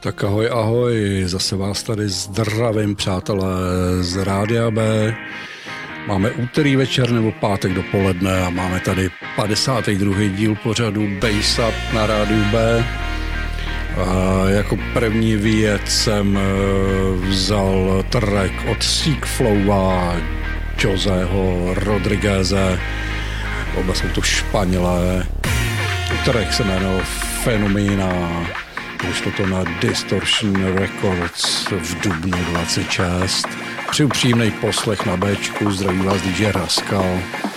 Tak ahoj, ahoj, zase vás tady zdravím, přátelé z Rádia B. Máme úterý večer nebo pátek dopoledne a máme tady 52. díl pořadu Bass Up na Rádiu B. A jako první výjezd jsem vzal track od Seekflow a Joseho Rodrigueze. Oba jsou to Španělé. Track se jmenoval Fenomena. Vyšlo to na Distortion Records v dubnu 26. Při upřímnej poslech na Bčku, zdraví vás DJ Rascal.